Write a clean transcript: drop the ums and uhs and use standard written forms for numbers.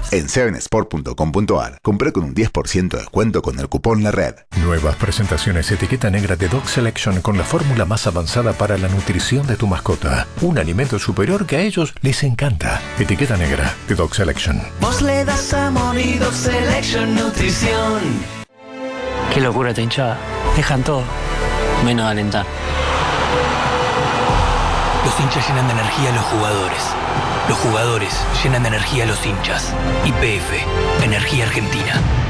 En 7sport.com.ar, comprá con un 10% de descuento con el cupón La Red. Nuevas presentaciones etiqueta negra de Dog Selection con la fórmula más avanzada para la nutrición de tu mascota. Un alimento superior que a ellos les encanta. Etiqueta negra de Dog Selection. Vos le das amor y Dog Selection Nutrición. Qué locura esta hinchada. Dejan todo, menos alentar. Los hinchas llenan de energía a los jugadores. Los jugadores llenan de energía a los hinchas. YPF, Energía Argentina.